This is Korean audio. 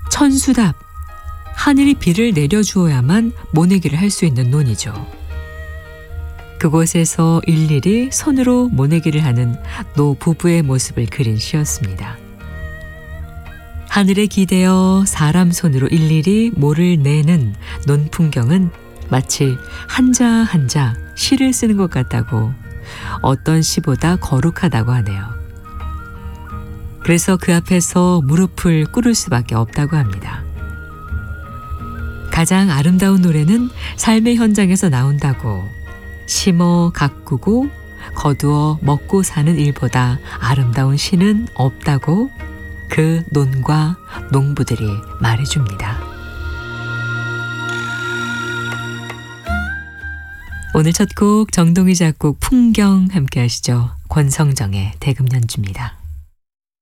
천수답. 하늘이 비를 내려주어야만 모내기를 할 수 있는 논이죠. 그곳에서 일일이 손으로 모내기를 하는 노 부부의 모습을 그린 시였습니다. 하늘에 기대어 사람 손으로 일일이 모를 내는 논 풍경은 마치 한자 한자 시를 쓰는 것 같다고, 어떤 시보다 거룩하다고 하네요. 그래서 그 앞에서 무릎을 꿇을 수밖에 없다고 합니다. 가장 아름다운 노래는 삶의 현장에서 나온다고, 심어 가꾸고 거두어 먹고 사는 일보다 아름다운 시는 없다고 그 논과 농부들이 말해줍니다. 오늘 첫 곡 정동희 작곡 풍경 함께 하시죠. 권성정의 대금 연주입니다.